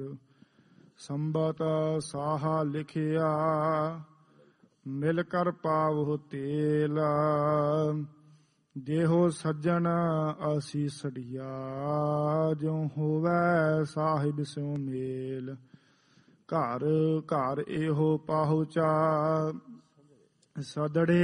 ਸੰਬਤ ਸਾਹਾ ਲਿਖਿਆ ਮਿਲ ਕਰ ਪਾਵੋ ਤੇਲ ਦੇਹੋ ਸੱਜਣ ਅਸੀਸੜੀਆ ਜਿਉ ਹੋਵੈ ਸਾਹਿਬ ਸਿਉ ਮੇਲ ਘਰ ਘਰ ਇਹੋ ਪਾਹੁਚਾ ਸਦੜੇ